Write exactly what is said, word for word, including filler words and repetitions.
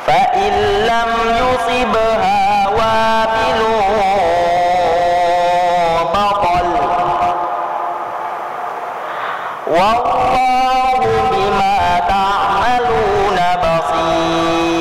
فإن لم يصبها وابل بطل والله بما تعملون بصير.